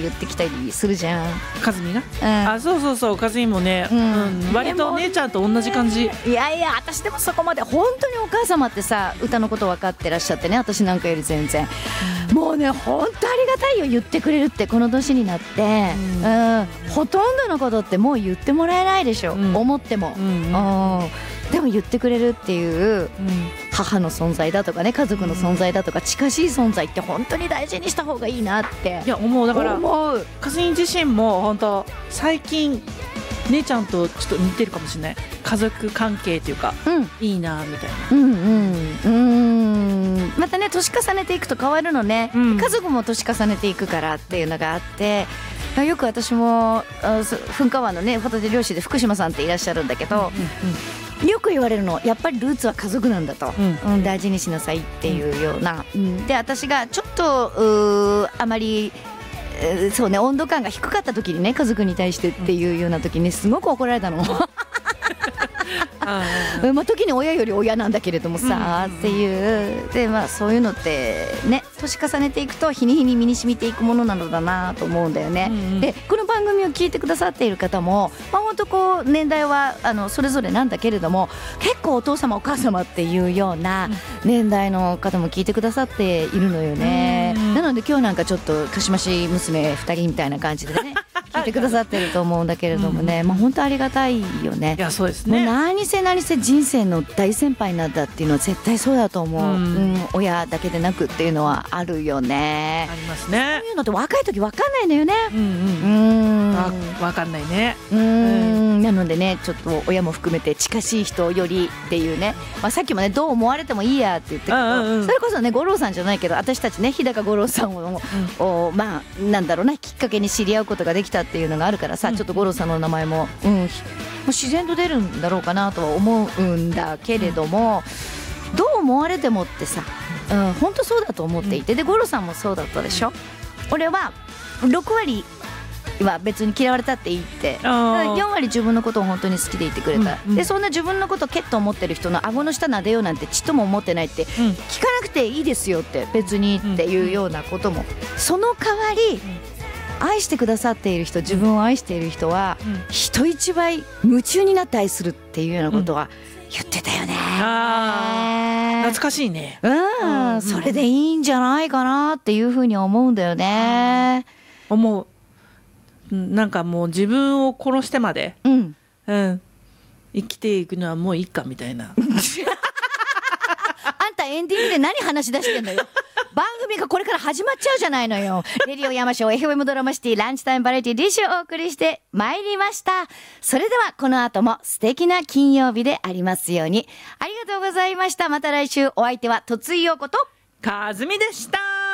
言ってきたりするじゃん。 かずみが、 うん、 そうかずみもね、割と姉ちゃんと同じ感じ。 いや私でもそこまで本当にお母様ってさ歌のこと分かってらっしゃってね、私なんかより全然、もうね本当ありがたいよ、言ってくれるって。この年になって、ほとんどのことってもう言ってもらえないでしょ、思っても、でも言ってくれるっていう、母の存在だとかね、家族の存在だとか、近しい存在って本当に大事にした方がいいなって思う。だから思う。 かずみ自身も本当最近姉ちゃんとちょっと似てるかもしれない。家族関係っていうか、いいなみたいな。 またね年重ねていくと変わるのね、家族も年重ねていくからっていうのがあって、よく私も噴火湾のねホタテ漁師で福島さんっていらっしゃるんだけど、よく言われるの、やっぱりルーツは家族なんだと、大事にしなさいっていうような、で私がちょっとあまりそうね温度感が低かった時にね、家族に対してっていうような時にすごく怒られたの時に親より親なんだけれどもさ、っていうで、そういうのってね年重ねていくと日に日に身に染みていくものなのだなと思うんだよね、でこの番組を聞いてくださっている方も、本当こう年代はそれぞれなんだけれども、結構お父様お母様っていうような年代の方も聞いてくださっているのよね、なので今日なんかちょっとかしまし娘2人みたいな感じでね聞いてくださってると思うんだけれどもね、本当ありがたいよね。 いやそうですね。 もう何せ人生の大先輩なんだっていうのは絶対そうだと思う、親だけでなくっていうのはあるよね。 ありますね。 そういうのって若い時分かんないのよね。 分かんないね。 なのでねちょっと親も含めて近しい人よりっていうね、さっきもねどう思われてもいいやって言ってたけど、それこそね五郎さんじゃないけど私たちね日高五郎さんをなんだろうなきっかけに知り合うことができたっていうのがあるからさ、ちょっと五郎さんの名前も、もう自然と出るんだろうかなとは思うんだけれども、どう思われてもってさ、本当そうだと思っていて、で五郎さんもそうだったでしょ。俺は6割は別に嫌われたっていいって、4割自分のことを本当に好きでいてくれた、でそんな自分のことをケッと思ってる人の顎の下撫でようなんてちっとも思ってないって、聞かなくていいですよって別にっていうようなことも、その代わり愛してくださっている人、自分を愛している人は人一倍夢中になって愛するっていうようなことは言ってたよね。 懐かしいね。 それでいいんじゃないかなっていうふうに思うんだよね。 思う。なんかもう自分を殺してまで、生きていくのはもういいかみたいな。 あんたエンディングで何話し出してんのよ。番組がこれから始まっちゃうじゃないのよ。レディオ山椒 FM ドラマシティランチタイムバラエティディッシュをお送りしてまいりました。それではこの後も素敵な金曜日でありますように。ありがとうございました。また来週。お相手はとついようことかずみでした。